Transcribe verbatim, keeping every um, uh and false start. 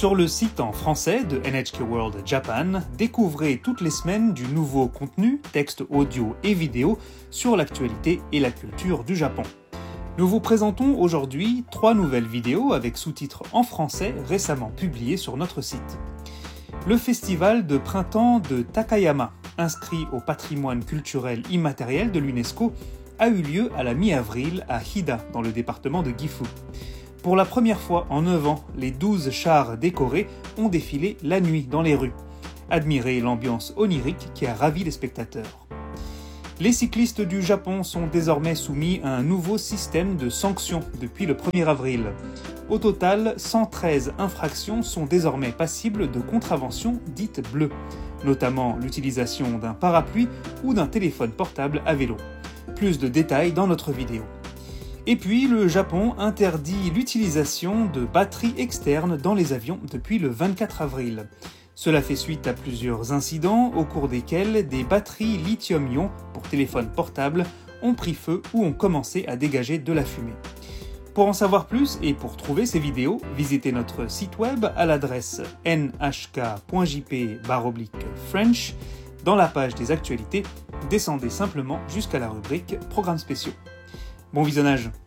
Sur le site en français de N H K World Japan, découvrez toutes les semaines du nouveau contenu, texte audio et vidéo, sur l'actualité et la culture du Japon. Nous vous présentons aujourd'hui trois nouvelles vidéos avec sous-titres en français récemment publiées sur notre site. Le festival de printemps de Takayama, inscrit au patrimoine culturel immatériel de l'UNESCO, a eu lieu à la mi-avril à Hida, dans le département de Gifu. Pour la première fois en neuf ans, les douze chars décorés ont défilé la nuit dans les rues. Admirez l'ambiance onirique qui a ravi les spectateurs. Les cyclistes du Japon sont désormais soumis à un nouveau système de sanctions depuis le premier avril. Au total, cent treize infractions sont désormais passibles de contraventions dites bleues, notamment l'utilisation d'un parapluie ou d'un téléphone portable à vélo. Plus de détails dans notre vidéo. Et puis, le Japon interdit l'utilisation de batteries externes dans les avions depuis le vingt-quatre avril. Cela fait suite à plusieurs incidents au cours desquels des batteries lithium-ion pour téléphone portable ont pris feu ou ont commencé à dégager de la fumée. Pour en savoir plus et pour trouver ces vidéos, visitez notre site web à l'adresse n h k point j p barre oblique French. Dans la page des actualités, descendez simplement jusqu'à la rubrique Programmes spéciaux. Bon visionnage!